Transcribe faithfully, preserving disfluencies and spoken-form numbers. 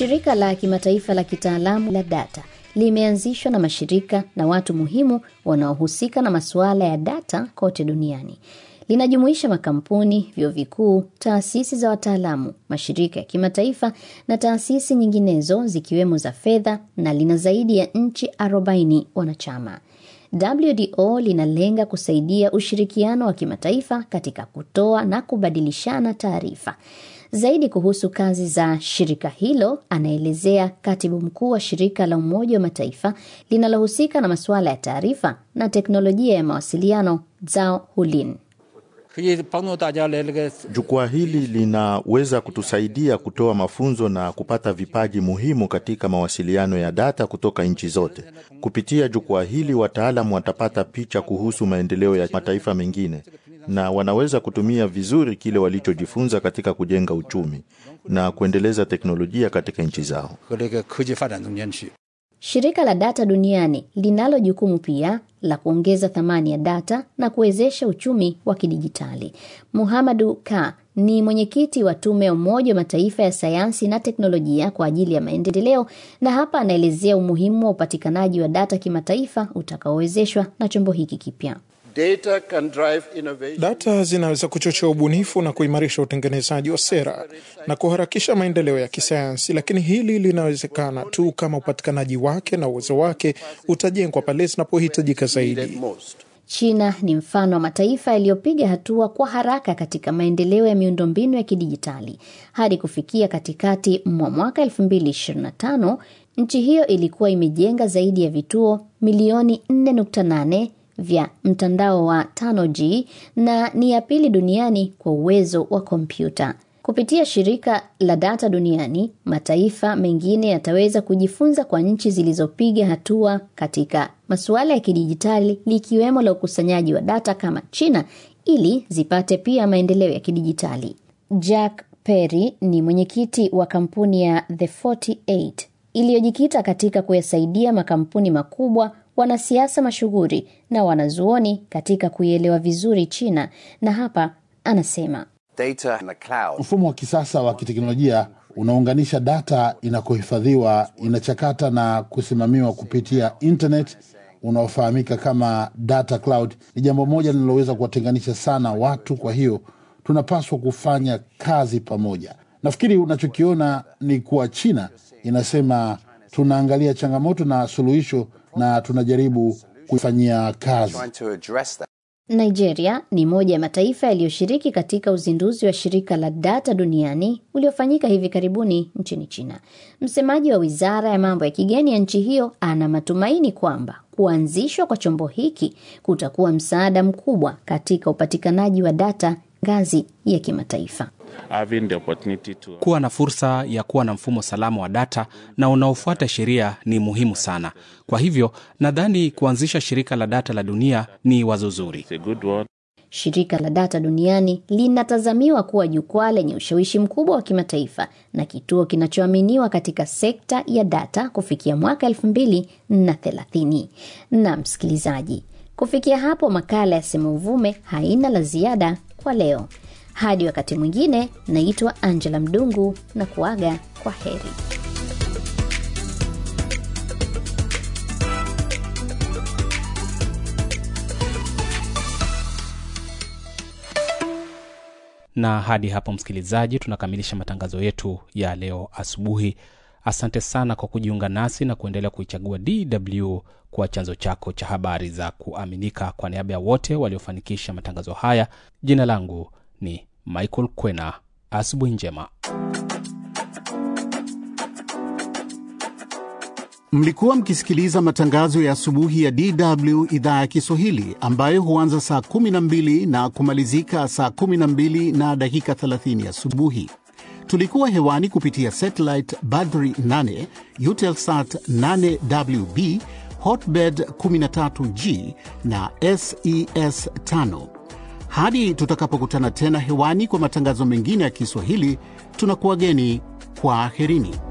Shirika la kimataifa la kitaalamu la data limeanzishwa na mashirika na watu muhimu wanaohusika na masuala ya data kote duniani. Linajumuisha makampuni, vyuo vikuu, taasisi za wataalamu, mashirika ya kimataifa na taasisi nyinginezo zikiwemo za fedha, na lina zaidi ya nchi arobaini wanachama. W D O linalenga kusaidia ushirikiano wa kimataifa katika kutoa na kubadilishana taarifa. Zaidi kuhusu kazi za shirika hilo anaelezea katibu mkuu wa shirika la Umoja wa Mataifa linalohusika na masuala ya taarifa na teknolojia ya mawasiliano, Zhao Hulin. Jukwaa hili linaweza kutusaidia kutoa mafunzo na kupata vipaji muhimu katika mawasiliano ya data kutoka nchi zote. Kupitia jukwaa hili wataalamu watapata picha kuhusu maendeleo ya mataifa mengine na wanaweza kutumia vizuri kile walichojifunza katika kujenga uchumi na kuendeleza teknolojia katika nchi zao. Shirika la data duniani linalo jukumu pia la kuongeza thamani ya data na kuwezesha uchumi wa kidijitali. Muhammadu Ka ni mwenyekiti wa tume ya Umoja wa Mataifa ya sayansi na teknolojia kwa ajili ya maendeleo, na hapa anaelezea umuhimu wa upatikanaji wa data kimataifa utakaowezeshwa na chombo hiki kipya. Data can drive innovation. Data zinaweza kuchochea ubunifu na kuimarisha utengenezaji wa sera na kuharakisha maendeleo ya kisayansi, lakini hili linawezekana tu kama upatikanaji wake na uwezo wake utajengwa pale zinapohitajika zaidi. China ni mfano wa mataifa yaliyopiga hatua kwa haraka katika maendeleo ya miundombinu ya kidijitali. Hadi kufikia katikati mwa mwaka elfu mbili ishirini na tano, nchi hiyo ilikuwa imejenga zaidi ya vituo milioni nne nukta nane vya mtandao wa tano G na ni ya pili duniani kwa uwezo wa kompyuta. Kupitia shirika la data duniani, mataifa mengine yataweza kujifunza kwa nchi zilizopiga hatua katika masuala ya kidijitali, likiwemo la ukusanyaji wa data kama China, ili zipate pia maendeleo ya kidijitali. Jack Perry ni mwenyekiti wa kampuni ya The arobaini iliyojikita katika kuyasaidia makampuni makubwa, wanasiasa mashuhuri na wanazuoni katika kuielewa vizuri China, na hapa anasema data in the cloud. Mfumo wa kisasa wa kiteknolojia unaunganisha data inakohifadhiwa, inachakata na kusimamiwa kupitia internet, unaofahamika kama data cloud. Ni jambo moja linaloweza kuwatenganisha sana watu, kwa hiyo tunapaswa kufanya kazi pamoja. Nafikiri unachokiona ni kuwa China inasema tunaangalia changamoto na suluhisho na tunajaribu kufanyia kazi. Nigeria ni moja ya mataifa yaliyoshiriki katika uzinduzi wa shirika la data duniani uliofanyika hivi karibuni nchini China. Msemaji wa Wizara ya Mambo ya Kigeni ya nchi hiyo ana matumaini kwamba kuanzishwa kwa chombo hiki kutakuwa msaada mkubwa katika upatikanaji wa data ngazi ya kimataifa. Kuwa na fursa ya kuwa na mfumo salama wa data na unaofuata sheria ni muhimu sana. Kwa hivyo, nadhani kuanzisha shirika la data la dunia ni wazo zuri. Shirika la data duniani linatazamiwa kuwa jukwaa lenye ushawishi mkubwa wa kimataifa na kituo kinachoaminiwa katika sekta ya data kufikia mwaka elfu mbili na thelathini. Na msikilizaji, kufikia hapo makala ya Sema Uvume haina la ziada kwa leo. Hadi wakati mwingine, naitwa Angela Mdungu na kuaga kwa heri. Na hadi hapo msikilizaji, tunakamilisha matangazo yetu ya leo asubuhi. Asante sana kwa kujiunga nasi na kuendelea kuichagua D W kwa chanzo chako cha habari za kuaminika. Kwa niaba ya wote waliofanikisha matangazo haya, jina langu ni Michael Kwena. Asubuhi njema. Mlikuwa mkisikiliza matangazo ya asubuhi ya D W idhaa ya Kiswahili, ambayo huanza saa kumi na mbili na kumalizika saa kumi na mbili na dakika thelathini asubuhi. Tulikuwa hewani kupitia satellite Badri nane, Eutelsat nane W B, Hotbird kumi na tatu G na S E S tano. Hadi tutakapokutana tena hewani kwa matangazo mengine ya Kiswahili, tunakuwageni kwa aherini.